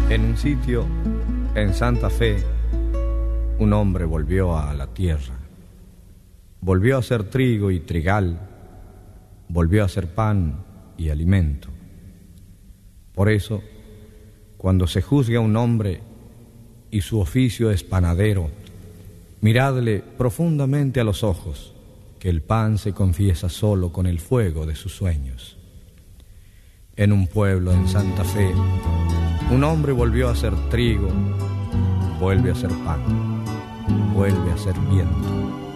En un sitio, en Santa Fe, un hombre volvió a la tierra. Volvió a ser trigo y trigal, volvió a ser pan y alimento. Por eso, cuando se juzgue a un hombre y su oficio es panadero, miradle profundamente a los ojos, que el pan se confiesa solo con el fuego de sus sueños. En un pueblo en Santa Fe, un hombre volvió a ser trigo, vuelve a ser pan, vuelve a ser viento.